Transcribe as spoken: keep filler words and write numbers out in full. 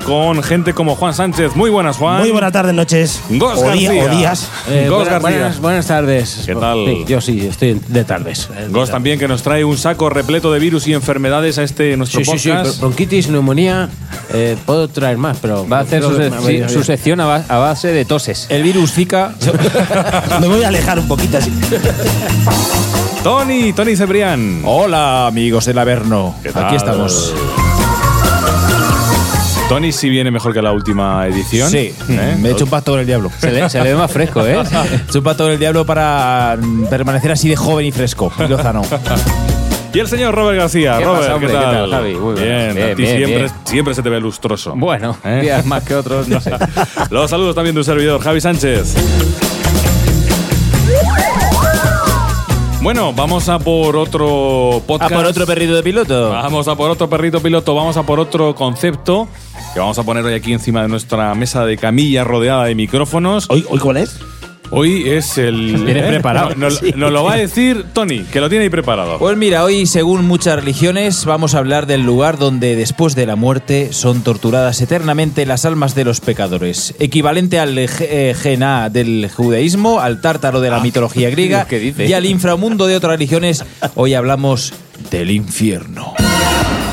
con gente como Juan Sánchez. Muy buenas, Juan. Muy buenas tardes, noches. Gos o, día, García. o días. Eh, Gos buenas, García. buenas, buenas tardes. ¿Qué tal? Sí, yo sí, estoy de tardes. Gos también, que nos trae un saco repleto de virus y enfermedades a este nuestro Sí, sí, sí, podcast. bronquitis, neumonía, eh, puedo traer más, pero... Va a hacer su, creo que me se- ha su venido sección a, ba- a base de toses. El virus Zika. Me voy a alejar un poquito así. Tony, Tony Cebrián. Hola, amigos del Averno. ¿Qué tal? Aquí estamos. Tony sí viene mejor que la última edición. Sí, ¿Eh? me he hecho un pacto con el diablo. Se le, se le ve más fresco, ¿eh? He hecho un pacto con el diablo para mm, permanecer así de joven y fresco y lozano. Y el señor Robert García. ¿Qué Robert, pasa, hombre? ¿qué tal? ¿Qué tal, Javi? Muy bien. Bien, Bien, a ti bien, siempre, bien. siempre se te ve lustroso. Bueno, ¿Eh? días más que otros, no sé. Los saludos también de un servidor, Javi Sánchez. Bueno, vamos a por otro ¿A podcast. por otro perrito de piloto? Vamos a por otro perrito piloto, vamos a por otro concepto que vamos a poner hoy aquí encima de nuestra mesa de camilla rodeada de micrófonos. ¿Hoy, hoy cuál es? Hoy es el... Viene preparado. No, Nos, Sí. nos lo va a decir Tony, que lo tiene ahí preparado. Pues mira, hoy, según muchas religiones, vamos a hablar del lugar donde después de la muerte son torturadas eternamente las almas de los pecadores. Equivalente al eh, Gená del judaísmo, al tártaro de la mitología griega ¿qué dice? y al inframundo de otras religiones, hoy hablamos del infierno.